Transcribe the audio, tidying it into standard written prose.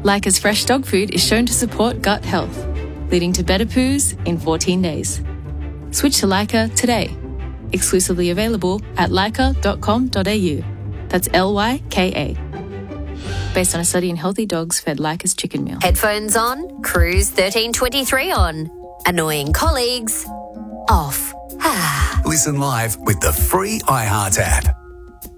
Leica's fresh dog food is shown to support gut health, leading to better poos in 14 days. Switch to Leica today. Exclusively available at leica.com.au. That's Lyka. Based on a study in healthy dogs fed Leica's chicken meal. Headphones on, Cruise 1323 on. Annoying colleagues, off. Listen live with the free iHeart app.